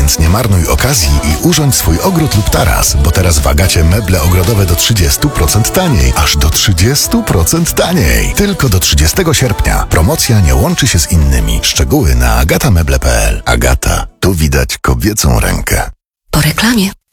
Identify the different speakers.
Speaker 1: Więc nie marnuj okazji i urządź swój ogród lub taras, bo teraz w Agacie meble ogrodowe do 30% taniej. Aż do 30% taniej. Tylko do 30 sierpnia. Promocja nie łączy się z innymi. Szczegóły na agatameble.pl. Agata, tu widać kobiecą rękę.
Speaker 2: Po reklamie.